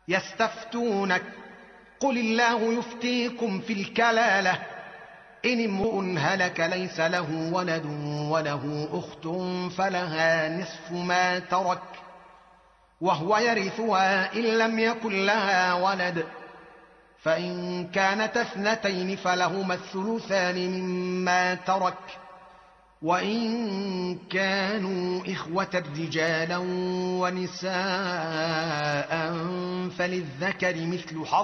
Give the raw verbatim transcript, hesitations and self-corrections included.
يستفتونك قل الله يفتيكم في الكلالة إن امرؤ هلك ليس له ولد وله أخت فلها نصف ما ترك وهو يرثها إن لم يكن لها ولد، فإن كانت اثنتين فلهما الثلثان مما ترك، وإن كانوا إخوة رجالا ونساء فللذكر مثل حظ